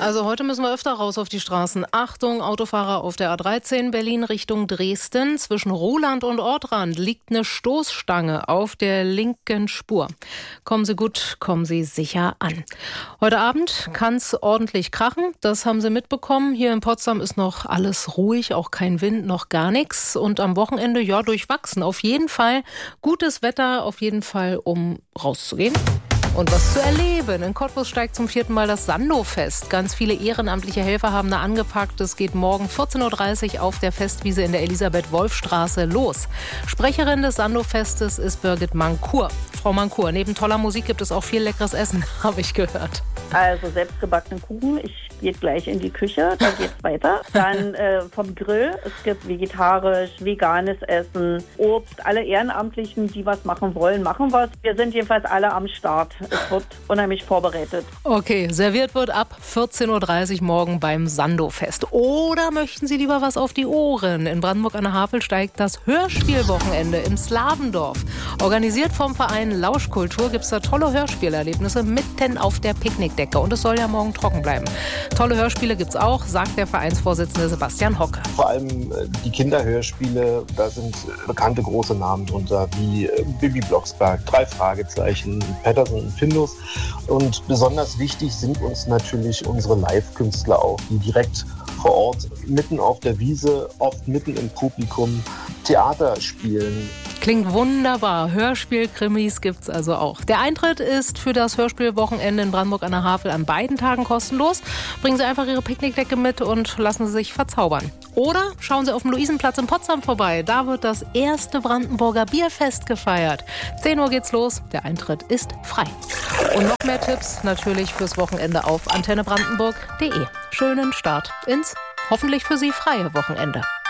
Also heute müssen wir öfter raus auf die Straßen. Achtung, Autofahrer auf der A13 Berlin Richtung Dresden. Zwischen Roland und Ortrand liegt eine Stoßstange auf der linken Spur. Kommen Sie gut, kommen Sie sicher an. Heute Abend kann es ordentlich krachen. Das haben Sie mitbekommen. Hier in Potsdam ist noch alles ruhig, auch kein Wind, noch gar nichts. Und am Wochenende, ja, durchwachsen. Auf jeden Fall gutes Wetter, auf jeden Fall, um rauszugehen. Und was zu erleben. In Cottbus steigt zum 4. Mal das Sandow-Fest. Ganz viele ehrenamtliche Helfer haben da angepackt. Es geht morgen 14.30 Uhr auf der Festwiese in der Elisabeth-Wolf-Straße los. Sprecherin des Sandow-Festes ist Birgit Mankur. Frau Mankur, neben toller Musik gibt es auch viel leckeres Essen, habe ich gehört. Also selbstgebackenen Kuchen. Ich gehe gleich in die Küche, da geht's weiter. Dann vom Grill. Es gibt vegetarisch, veganes Essen, Obst. Alle Ehrenamtlichen, die was machen wollen, machen was. Wir sind jedenfalls alle am Start. Es wird unheimlich vorbereitet. Okay, serviert wird ab 14.30 Uhr morgen beim Sandow-Fest. Oder möchten Sie lieber was auf die Ohren? In Brandenburg an der Havel steigt das Hörspielwochenende im Slavendorf. Organisiert vom Verein Lauschkultur gibt es da tolle Hörspielerlebnisse mitten auf der Picknickdecke. Und es soll ja morgen trocken bleiben. Tolle Hörspiele gibt es auch, sagt der Vereinsvorsitzende Sebastian Hocke. Vor allem die Kinderhörspiele, da sind bekannte große Namen drunter, wie Bibi Blocksberg, 3 Fragezeichen, Patterson und Findus. Und besonders wichtig sind uns natürlich unsere Live-Künstler auch, die direkt vor Ort, mitten auf der Wiese, oft mitten im Publikum, Theater spielen. Klingt wunderbar. Hörspiel-Krimis gibt's also auch. Der Eintritt ist für das Hörspielwochenende in Brandenburg an der Havel an beiden Tagen kostenlos. Bringen Sie einfach Ihre Picknickdecke mit und lassen Sie sich verzaubern. Oder schauen Sie auf dem Luisenplatz in Potsdam vorbei. Da wird das erste Brandenburger Bierfest gefeiert. 10 Uhr geht's los. Der Eintritt ist frei. Und noch mehr Tipps natürlich fürs Wochenende auf antennebrandenburg.de. Schönen Start ins hoffentlich für Sie freie Wochenende.